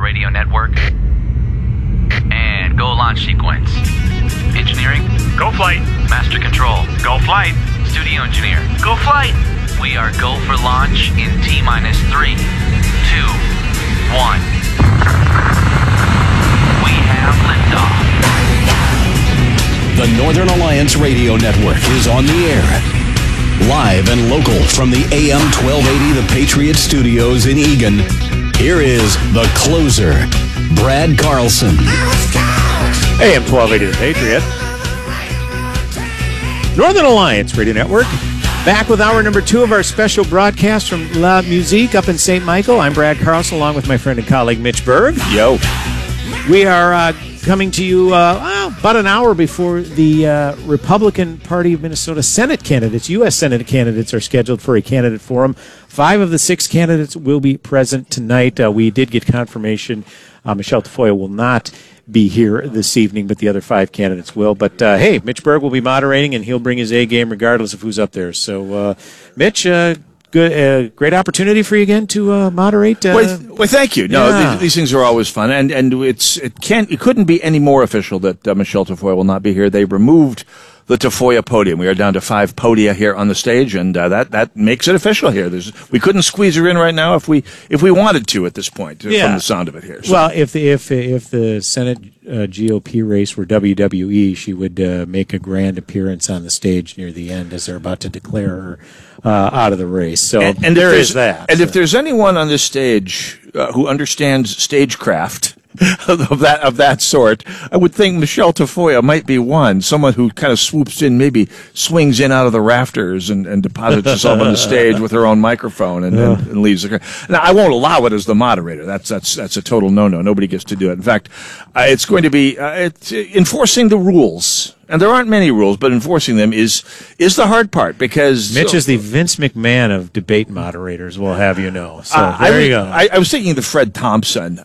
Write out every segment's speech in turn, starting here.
Radio Network. And go launch sequence. Engineering, Go flight. master control, Go flight. studio engineer. Go flight. We are go for launch in T-minus 3, 2, 1. We have liftoff. The Northern Alliance Radio Network is on the air. Live and local from the AM 1280 The Patriot Studios in Eagan. Here is the closer, Brad Carlson. AM 1280 The Patriot. Northern Alliance Radio Network. Back with hour number 2 of our special broadcast from La Musique up in St. Michael. I'm Brad Carlson along with my friend and colleague Mitch Berg. Yo. We are coming to you about an hour before the Republican Party of Minnesota Senate candidates, U.S. Senate candidates, are scheduled for a candidate forum. 5 of the 6 candidates will be present tonight. We did get confirmation Michelle Tafoya will not be here this evening, but the other 5 candidates will. But, hey, Mitch Berg will be moderating, and he'll bring his A game regardless of who's up there. So, Mitch, good, great opportunity for you again to moderate. Well, thank you. No, these things are always fun, and it couldn't be any more official that Michelle Tafoya will not be here. They removed the Tafoya podium. We are down to 5 podia here on the stage, and that makes it official here. We couldn't squeeze her in right now if we wanted to at this point from the sound of it here. So. Well, if the Senate GOP race were WWE, she would make a grand appearance on the stage near the end as they're about to declare her out of the race. So and there is that. And if there's anyone on this stage who understands stagecraft of that sort, I would think Michelle Tafoya might be one. Someone who kind of swoops in, maybe swings in out of the rafters and deposits herself on the stage with her own microphone and leaves the. Now, I won't allow it as the moderator. That's a total no-no. Nobody gets to do it. In fact, it's going to be enforcing the rules. And there aren't many rules, but enforcing them is the hard part because Mitch is the Vince McMahon of debate moderators. We'll have you know. So there you go. I was thinking of the Fred Thompson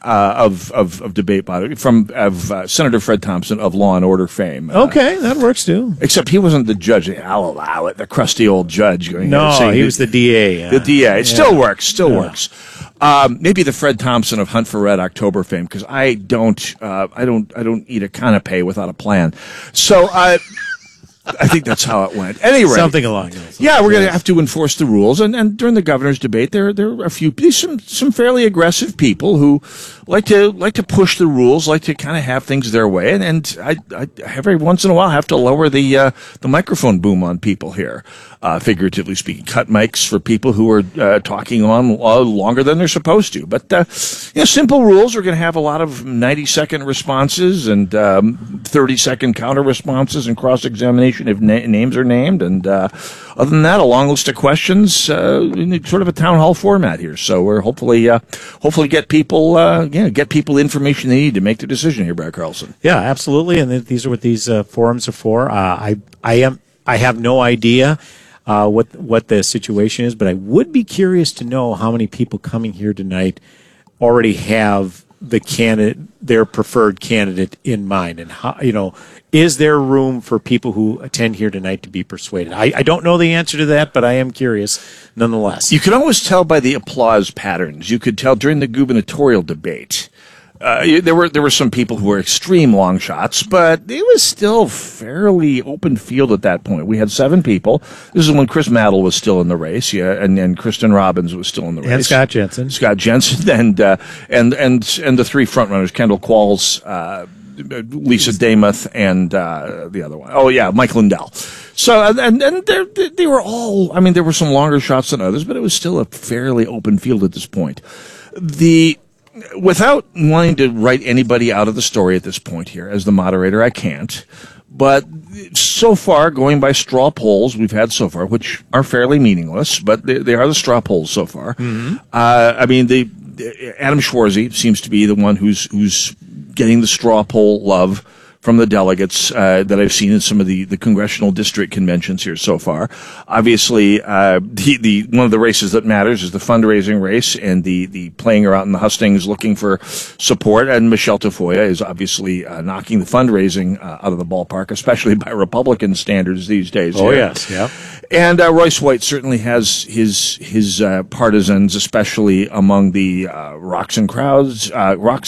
of debate moderator Senator Fred Thompson of Law and Order fame. Okay, that works too. Except he wasn't the judge. I'll allow it. The crusty old judge. No, he was the DA. The DA. It still works. works. Maybe the Fred Thompson of Hunt for Red October fame, because I don't eat a canapé without a plan. So I think that's how it went. Anyway, something along those lines. Yeah, we're going to have to enforce the rules, and during the governor's debate, there are some fairly aggressive people who like to push the rules, like to kind of have things their way, and I every once in a while have to lower the microphone boom on people here, figuratively speaking, cut mics for people who are talking on longer than they're supposed to. But simple rules. We're going to have a lot of 90-second responses and 30-second counter responses and cross-examination if names are named, and other than that, a long list of questions, in sort of a town hall format here. So we're hopefully get people information they need to make their decision here, Brad Carlson. Yeah, absolutely, and these are what these forums are for. I have no idea what the situation is, but I would be curious to know how many people coming here tonight already have their preferred candidate in mind, and how, is there room for people who attend here tonight to be persuaded? I don't know the answer to that, but I am curious nonetheless. You can always tell by the applause patterns. You could tell during the gubernatorial debate. There were some people who were extreme long shots, but it was still fairly open field at that point. We had 7 people. This is when Chris Madel was still in the race, and Kristen Robbins was still in the race, and Scott Jensen, and the 3 frontrunners: Kendall Qualls, Lisa Damuth, and the other one. Oh yeah, Mike Lindell. So and they were all. I mean, there were some longer shots than others, but it was still a fairly open field at this point. Without wanting to write anybody out of the story at this point here, as the moderator, I can't. But so far, going by straw polls we've had so far, which are fairly meaningless, but they are the straw polls so far. Mm-hmm. Adam Schwarzy seems to be the one who's getting the straw poll love from the delegates that I've seen in some of the congressional district conventions here so far. Obviously, the one of the races that matters is the fundraising race and the playing her out in the hustings looking for support. And Michelle Tafoya is obviously knocking the fundraising out of the ballpark, especially by Republican standards these days. Oh, yes, yeah. And Royce White certainly has his partisans, especially among the Roxanne crowds,